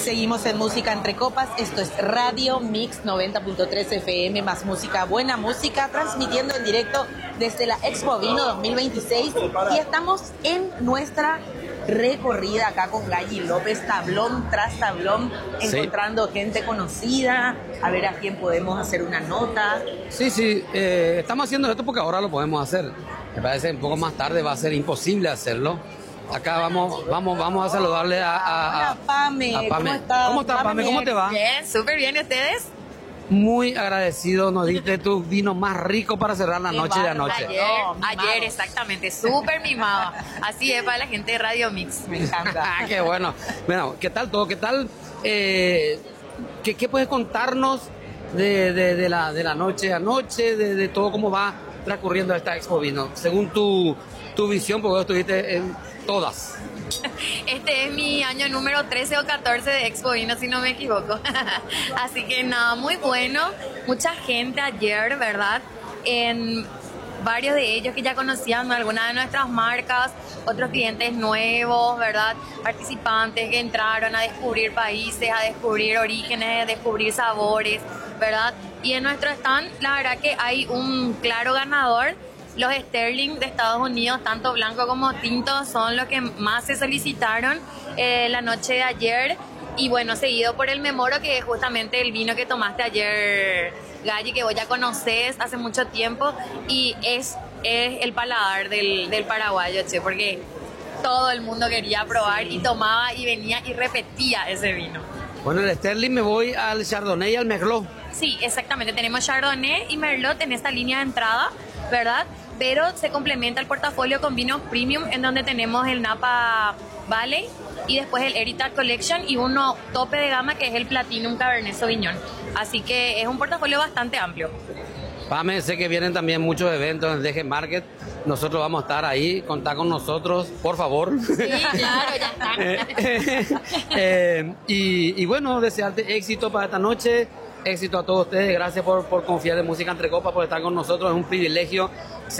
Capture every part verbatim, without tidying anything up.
Seguimos en Música Entre Copas. Esto es Radio Mix noventa punto tres F M, más música, buena música, transmitiendo en directo desde la Expo Vino dos mil veintiséis. Y estamos en nuestra recorrida acá con Galli López, tablón tras tablón, sí, encontrando gente conocida, a ver a quién podemos hacer una nota. Sí, sí, eh, estamos haciendo esto porque ahora lo podemos hacer. Me parece que un poco más tarde va a ser imposible hacerlo. Acá vamos, vamos, vamos a saludarle a, a, a, Hola, Pame. a Pame. ¿Cómo estás? ¿Cómo estás, Pame? ¿Cómo te va? Bien, súper bien. ¿Y ustedes? Muy agradecido, nos diste tu vino más rico para cerrar la noche de anoche. Ayer, oh, ayer exactamente, súper mimado. Así es para la gente de Radio Mix. Me encanta. Ah, qué bueno. Bueno, ¿qué tal todo? ¿Qué tal? Eh, ¿qué, ¿Qué puedes contarnos de, de, de, la, de la noche de anoche, de, de todo cómo va transcurriendo esta Expo Vino? Según tu, tu visión, porque vos estuviste en todas. Este es mi año número trece o catorce de Expo Vino, si no me equivoco. Así que nada, muy bueno. Mucha gente ayer, ¿verdad? En varios de ellos que ya conocían algunas de nuestras marcas, otros clientes nuevos, ¿verdad? Participantes que entraron a descubrir países, a descubrir orígenes, a descubrir sabores, ¿verdad? Y en nuestro stand, la verdad que hay un claro ganador. Los Sterling de Estados Unidos, tanto blanco como tinto, son los que más se solicitaron eh, la noche de ayer. Y bueno, seguido por el Memoro, que es justamente el vino que tomaste ayer, Galli, que vos ya conocés hace mucho tiempo. Y es, es el paladar del, del paraguayo, che, porque todo el mundo quería probar y tomaba y venía y repetía ese vino. Bueno, el Sterling me voy al Chardonnay y al Merlot. Sí, exactamente. Tenemos Chardonnay y Merlot en esta línea de entrada, ¿verdad? Pero se complementa el portafolio con vinos premium, en donde tenemos el Napa Valley y después el Heritage Collection y uno tope de gama que es el Platinum Cabernet Sauvignon. Así que es un portafolio bastante amplio. Pame, sé que vienen también muchos eventos en D G Market. Nosotros vamos a estar ahí, contá con nosotros, por favor. Sí, claro, ya está. eh, eh, y, y bueno, desearte éxito para esta noche. Éxito a todos ustedes, gracias por, por confiar en Música Entre Copas, por estar con nosotros, es un privilegio.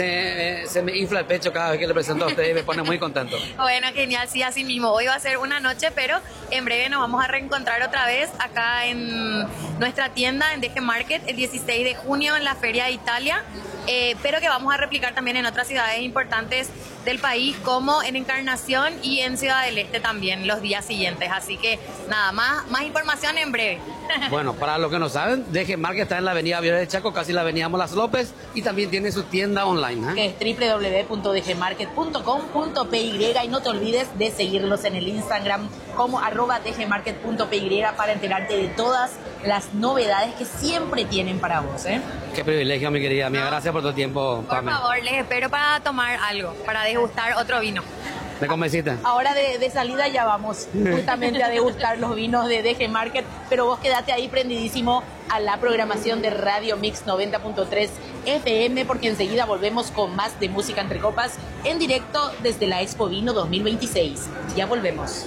Se, se me infla el pecho cada vez que le presento a ustedes y me pone muy contento. Bueno, genial, sí, así mismo. Hoy va a ser una noche, pero en breve nos vamos a reencontrar otra vez acá en nuestra tienda en D G Market el dieciséis de junio en la Feria de Italia, eh, pero que vamos a replicar también en otras ciudades importantes del país, como en Encarnación y en Ciudad del Este también los días siguientes. Así que nada, más, más información en breve. Bueno, para los que no saben, D G Market está en la avenida Violet de Chaco, casi la avenida Molas López, y también tiene su tienda online, ¿eh? Que es doble u doble u doble u punto d g market punto com punto p y, y no te olvides de seguirlos en el Instagram como arroba d g market punto p y para enterarte de todas las novedades que siempre tienen para vos, ¿eh? Qué privilegio, mi querida amiga. Gracias por tu tiempo, Por Pame. favor, les espero para tomar algo, para degustar otro vino. ¿Me convenciste? Ahora de, de salida ya vamos justamente a degustar los vinos de D G Market, pero vos quedate ahí prendidísimo a la programación de Radio Mix noventa punto tres F M, porque enseguida volvemos con más de Música Entre Copas en directo desde la Expo Vino dos mil veintiséis. Ya volvemos.